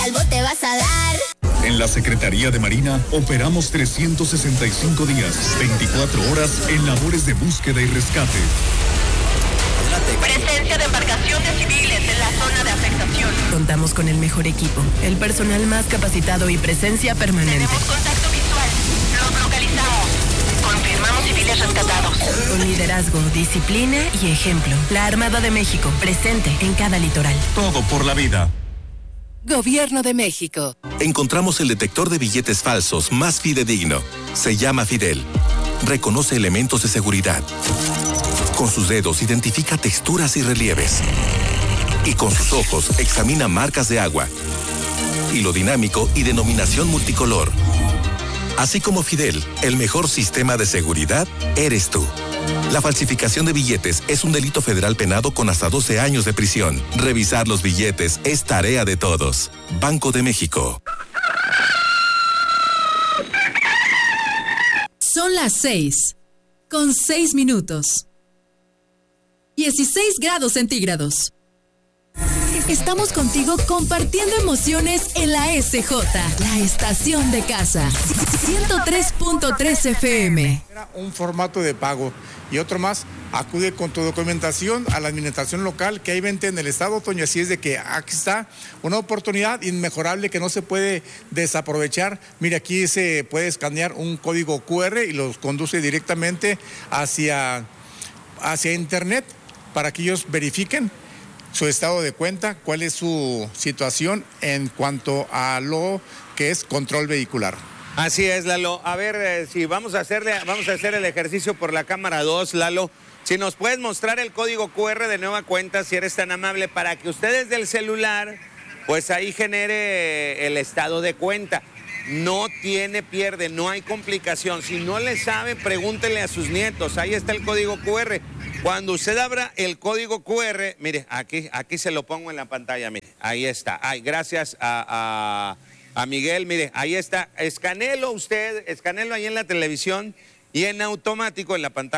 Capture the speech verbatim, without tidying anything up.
Algo te vas a dar. En la Secretaría de Marina operamos trescientos sesenta y cinco días, veinticuatro horas en labores de búsqueda y rescate. Presencia de embarcaciones civiles en la zona de afectación. Contamos con el mejor equipo, el personal más capacitado y presencia permanente. Tenemos contacto visual. Los localizamos. Confirmamos civiles rescatados. Con liderazgo, disciplina y ejemplo. La Armada de México, presente en cada litoral. Todo por la vida. Gobierno de México. Encontramos el detector de billetes falsos más fidedigno. Se llama Fidel. Reconoce elementos de seguridad. Con sus dedos identifica texturas y relieves. Y con sus ojos examina marcas de agua. Hilo dinámico y denominación multicolor. Así como Fidel, el mejor sistema de seguridad eres tú. La falsificación de billetes es un delito federal penado con hasta doce años de prisión. Revisar los billetes es tarea de todos. Banco de México. Son las seis, con seis minutos. dieciséis grados centígrados. Estamos contigo compartiendo emociones en la S J, la estación de casa. ciento tres punto tres F M. Un formato de pago y otro más, acude con tu documentación a la administración local que hay venta en el estado, Toño, así es de que aquí está una oportunidad inmejorable que no se puede desaprovechar. Mira, aquí se puede escanear un código Q R y los conduce directamente hacia, hacia internet para que ellos verifiquen su estado de cuenta, cuál es su situación en cuanto a lo que es control vehicular. Así es, Lalo. A ver, eh, si vamos a hacerle, vamos a hacer el ejercicio por la cámara dos, Lalo. Si nos puedes mostrar el código Q R de nueva cuenta, si eres tan amable, para que ustedes del celular, pues ahí genere el estado de cuenta. No tiene pierde, no hay complicación. Si no le sabe, pregúntele a sus nietos. Ahí está el código Q R. Cuando usted abra el código Q R, mire, aquí, aquí se lo pongo en la pantalla, mire, ahí está. Ay, gracias a, a, a Miguel, mire, ahí está. Escanelo usted, escanelo ahí en la televisión y en automático en la pantalla.